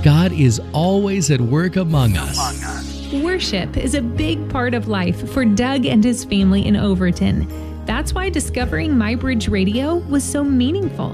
God is always at work among us. Worship is a big part of life for Doug and his family in Overton. That's why discovering MyBridge Radio was so meaningful.